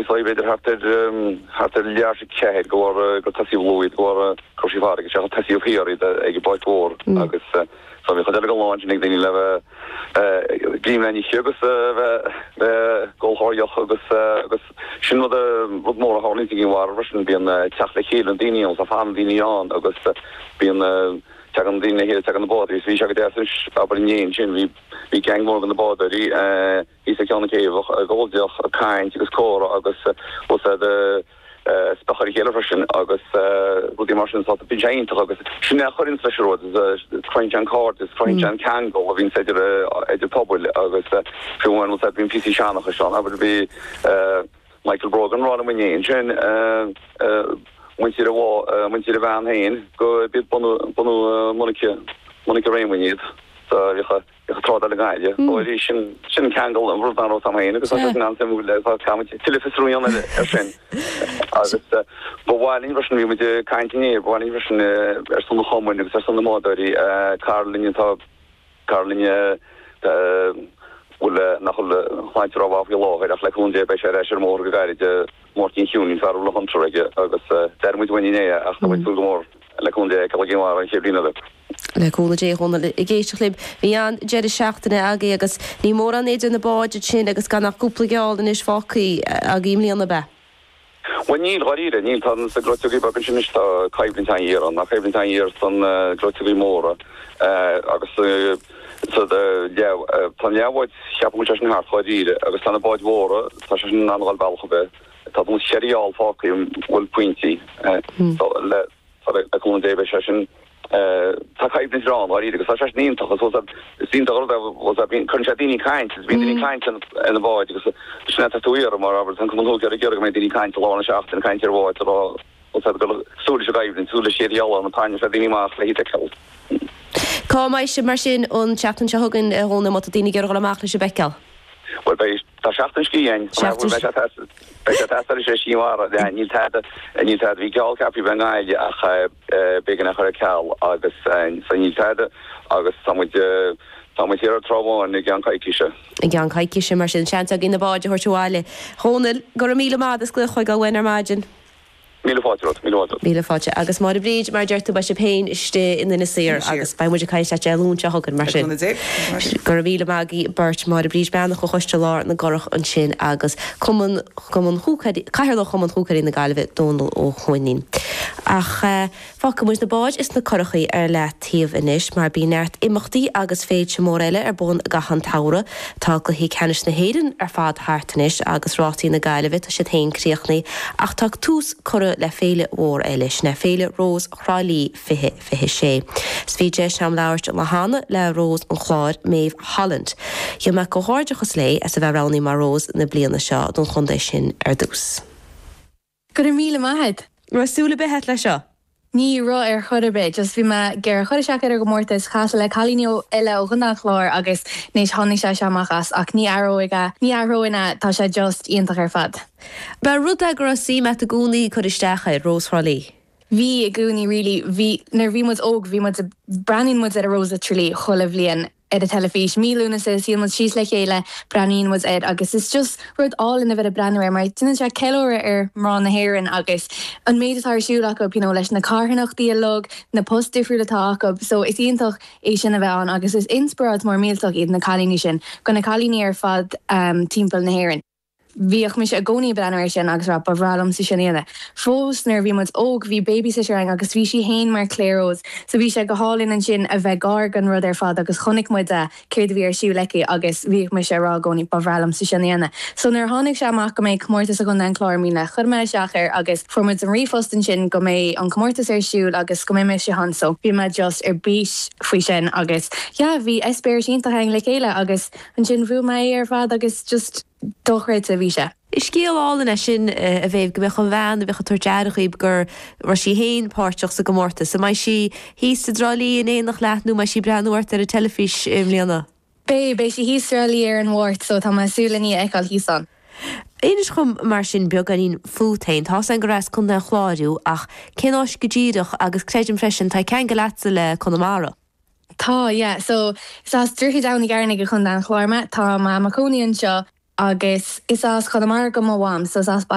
sai beidir hat liar cehéid go tasí Louis go crosífar se tasí fií ag baitmór agus so vi chu go láin nig déine le gríimlení agus ggóáirioch agus sin mór a háling gin war rusin bíon teach le chéile an daine a fan daine an agus bíon tegan daine hé tegan na bád ví se go abernéin sin vi gangmór an na bádarí hí a ceanna céhch a ggódeoch a caiint agus córa agus de spechar héle versin agus budi mar bin agus sin chorin leród Frank Card is Frank Kangol a vín idir pobl agus fiúin moet bin PC seannach seán a be Michael Brogan rá manéin sin mun si a bhean hain go bit bonú Monica Raymond trá a gaide sin Kangol an rúdan am hain agus an tilifisrúan sin agus bhhaing versin vi de kaintiné bhhaing versin son chomun agus son mádarí Carlinne nach chláintrá fi láir a leúndé bei sé reir mór go gaide Martin Húnin fer le hanreige agus dermuidhaine ach tú gomór leúndé mar an chéblina. Leúla dé honna i ggéisteach lib hí an jeidir seachtainna agé agus ní mór an éidir na báide sin agus gan nachúplaáil in is fácaí a gíimlíonna be. Well, níl garíre, níl tan sa grotugí bagan sin is caiblintain ír an, nach caiblintain ír san grotugí móra agus tan leabhaid cheapú sin hart chaidíre agus tan báid móra tá sin angáil bailcha be tá mú seriál fácaí bhfuil pointí le cún débe se sin tá caiblis rán garíre agus tá níon sín chun sé daoine caint bhíon daoine caint in na báid agus sin túíar mar aber tan cumú ar ggéir mé daoine caint lána seach an caint ar bháid go súla se gaibhlinn súla séal an taine sé daoine más le hí ceil. Cá mai se mar sin ón teachtain se thugann hóna má daoine ggéir go amach le se beceil. Well tá seachtain cíin sé símara níl hí geall capí ben gáile ach began a chur ceall agus san níl agus samid ar trámáin i gan caiiciise. I gan caiiciise mar sin seanta gin na báide thuirtúáile. Hónal go míle mád is gluch chuig go bhhain ar mágin. Míle fáte agus mar bríd mar deirtu ba se péin iste in na séir agus ba muidir caiiste lúnte thugan mar sin. Gur bhíle mágaí burt mar a bríd benach go chuiste lá na gorach an sin agus caiirlach chuman chúcarí na gailbh Donal ó Chuinin. Ach fáca muis na báid is na chorachaí ar le taobh inis mar bí neart imachtaí agus féid se mór eile ar bun gahan tára tá go hí cenis na héidir ar fád hátanis agus rátaí na gailbh a sé tain críochnaí ach tá tús chora le féile ór eilis na féile Rós chrálí fihe sé. Svíide sem leirt le hána le Rós an chláir méh Holland. Jo me go háidechas lé as a bheith rannaí mar Rós na bliana seo don chundé sin ar dús. Gur míle maithe. Rasúla behet lei seo. Ní rá ar chuidirbe, just bhí me gur chuir seach ar go mórtas chaasa le chalíneó eile ó chun chlár agus níos tháinig sé seamachchas ach ní aróina tá sé just ionintach ar fad. Ba rud a gur sí me a gúnaí chuiristecha Rós chrálí. Bhí a gúnaí ri nar bhí mud óg bhí mud a branin mud a Rósa trilí chola bblion ed a telefís mílúna sé sí mud síos le chéile branín was ed agus is just rud all in a bit a branir mar duine se ceóra ar mar na héireann agus an méidirtá siúla go pinó leis na carhanach dialog na postdifriúla tá so is ionintach é sin a bheith an agus is inspirát mór míltach iad na chalíní sin go na chalíní ar fad timppel na héireann. Bhíoch mis a gcónaí breanir sin agus rap bhrálam sa sinnéile. Fós nar bhí mud óg bhí babysitter agus bhí si héin mar clérós, so bhí sé go hálinn an sin a bheith gar gan rud ar fad agus chonig muid a céir bhí ar siú leici agus bhíoch mis sé rá gcónaí bhrálam sa sinnéile. So nar tháinig sé amach go méid comórtas a gon an chlár mína chur me seachar agus formid an rifostan sin go méid an comórtas ar siúil agus go mé se han so bhí me just ar bís faoi sin agus bhí espéir sínta hang le chéile agus an sin bhú mé ar fad agus just dochreid a bhí se. Is cíalálanna sin a bhéh go bheith an bhean a bheith tuairdearachaí gur ra sí héin páirteach sa gomórta, sa mai si hí sa drálíí in éonach leathnú mai si breanúirt ar a telefís mlíana. Bé si hí strálíí ar an mhórt so tá súlaní eáil hísan. Éidir chum mar sin beag an ín fútain, tá an go raibh chun na chláirú ach cináis go ddíireach agus créidim freisin tá cean go leatsa le Connemara. Tá, so is dúrthaí dana garnig go chun an chláirme tá má macóíonn seo agus is as Connemara go mháam so